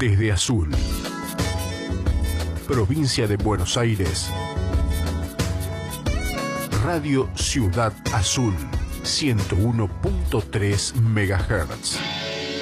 desde Azul, provincia de Buenos Aires, Radio Ciudad Azul, 101.3 MHz.